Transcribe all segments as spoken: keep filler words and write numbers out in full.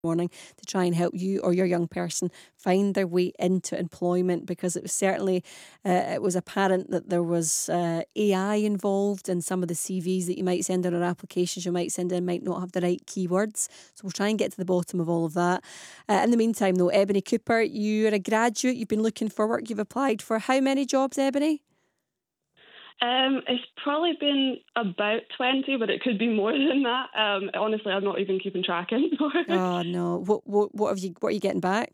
morning to try and help you or your young person find their way into employment, because it was certainly uh, it was apparent that there was uh, A I involved, and some of the C Vs that you might send in or applications you might send in might not have the right keywords. So we'll try and get to the bottom of all of that. Uh, in the meantime though, Ebony Cooper, you're a graduate, you've been looking for work, you've applied for how many jobs, Ebony? Um, it's probably been about twenty, but it could be more than that. Um, honestly, I'm not even keeping track anymore. Oh no! What what what have you? What are you getting back?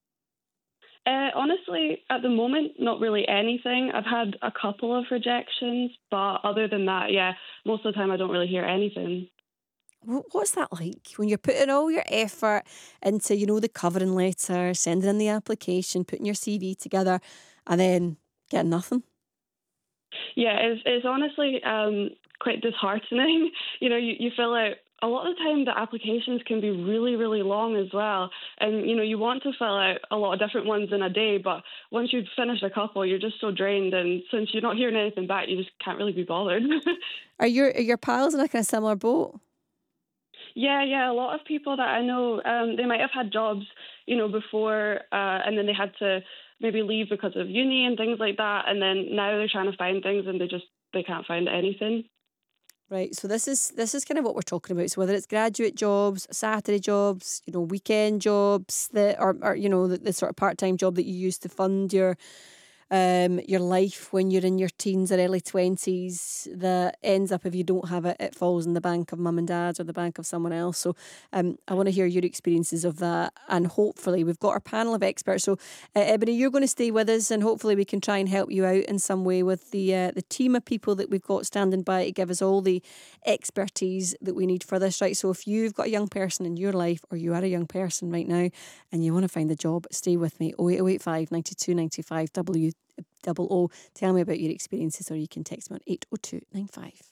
Uh, honestly, at the moment, not really anything. I've had a couple of rejections, but other than that, yeah, most of the time I don't really hear anything. What's that like when you're putting all your effort into, you know, the covering letter, sending in the application, putting your C V together, and then getting nothing? Yeah, it's, it's honestly um, quite disheartening. You know, you, you fill out, a lot of the time the applications can be really, really long as well. And, you know, you want to fill out a lot of different ones in a day, but once you've finished a couple, you're just so drained. And since you're not hearing anything back, you just can't really be bothered. Are your, are your pals in a kind of similar boat? Yeah, yeah. A lot of people that I know, um, they might have had jobs, you know, before, uh, and then they had to maybe leave because of uni and things like that. And then now they're trying to find things and they just, they can't find anything. Right. So this is this is kind of what we're talking about. So whether it's graduate jobs, Saturday jobs, you know, weekend jobs, that or, or you know, the, the sort of part-time job that you use to fund your um, your life when you're in your teens or early twenties, that ends up, if you don't have it, it falls in the bank of mum and dad or the bank of someone else. So um, I want to hear your experiences of that, and hopefully we've got our panel of experts. So uh, Ebony, you're going to stay with us, and hopefully we can try and help you out in some way with the uh, the team of people that we've got standing by to give us all the expertise that we need for this. Right. So if you've got a young person in your life, or you are a young person right now and you want to find a job, stay with me. oh eight oh eight five, nine two nine five, W double O. Tell me about your experiences, or you can text me on eight oh two nine five.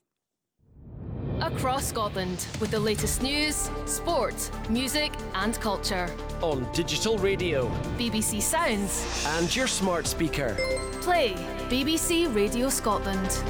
Across Scotland, with the latest news, sport, music and culture. On digital radio, B B C Sounds and your smart speaker. Play B B C Radio Scotland.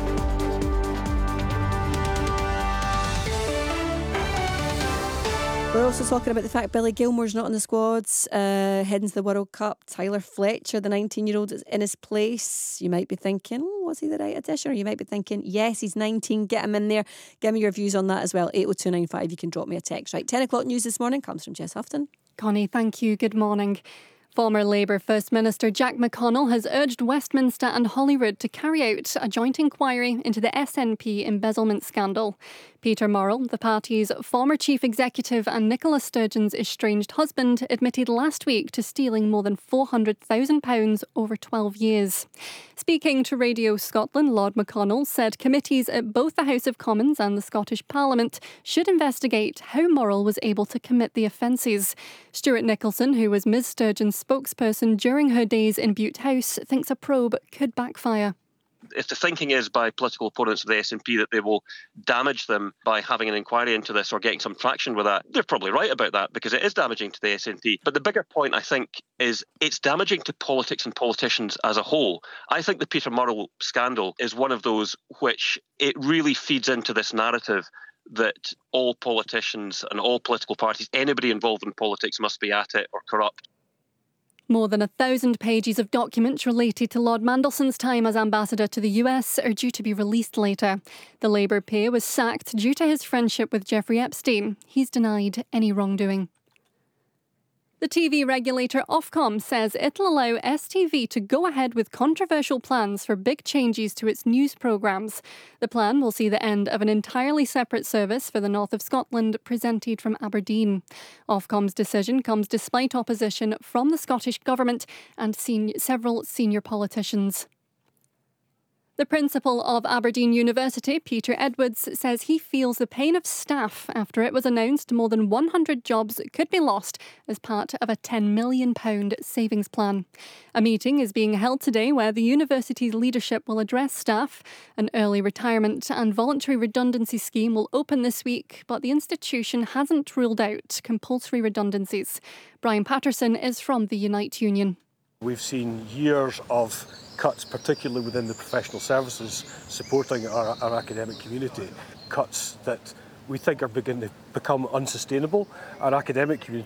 We're also talking about the fact Billy Gilmour's not in the squads, uh, heading to the World Cup. Tyler Fletcher, the nineteen-year-old, is in his place. You might be thinking, oh, was he the right addition? Or you might be thinking, yes, he's nineteen, get him in there. Give me your views on that as well. eight oh two nine five, you can drop me a text. Right, ten o'clock news this morning comes from Jess Houghton. Connie, thank you. Good morning. Former Labour First Minister Jack McConnell has urged Westminster and Holyrood to carry out a joint inquiry into the S N P embezzlement scandal. Peter Murrell, the party's former chief executive and Nicola Sturgeon's estranged husband, admitted last week to stealing more than four hundred thousand pounds over twelve years. Speaking to Radio Scotland, Lord McConnell said committees at both the House of Commons and the Scottish Parliament should investigate how Murrell was able to commit the offences. Stuart Nicholson, who was Miz Sturgeon's spokesperson during her days in Bute House, thinks a probe could backfire. If the thinking is by political opponents of the S N P that they will damage them by having an inquiry into this or getting some traction with that, they're probably right about that, because it is damaging to the S N P. But the bigger point, I think, is it's damaging to politics and politicians as a whole. I think the Peter Murrell scandal is one of those which it really feeds into this narrative that all politicians and all political parties, anybody involved in politics, must be at it or corrupt. More than a thousand pages of documents related to Lord Mandelson's time as ambassador to the U S are due to be released later. The Labour peer was sacked due to his friendship with Jeffrey Epstein. He's denied any wrongdoing. The T V regulator Ofcom says it'll allow S T V to go ahead with controversial plans for big changes to its news programmes. The plan will see the end of an entirely separate service for the north of Scotland, presented from Aberdeen. Ofcom's decision comes despite opposition from the Scottish Government and sen- several senior politicians. The principal of Aberdeen University, Peter Edwards, says he feels the pain of staff after it was announced more than one hundred jobs could be lost as part of a ten million pounds savings plan. A meeting is being held today where the university's leadership will address staff. An early retirement and voluntary redundancy scheme will open this week, but the institution hasn't ruled out compulsory redundancies. Brian Patterson is from the Unite Union. We've seen years of cuts, particularly within the professional services, supporting our, our academic community. Cuts that we think are beginning to become unsustainable. Our academic community